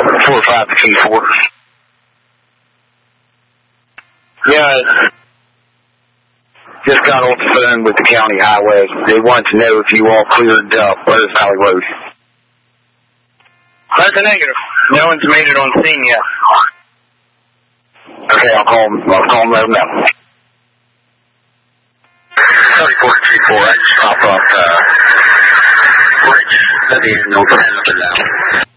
45 to 24. Yeah, just got off the phone with the county highway. They want to know if you all cleared Lowe's Valley Road. That's a negative. No one's made it on scene yet. Okay, I'll call them let them know. 3424, I just pop up, bridge, that is no 10 up and down.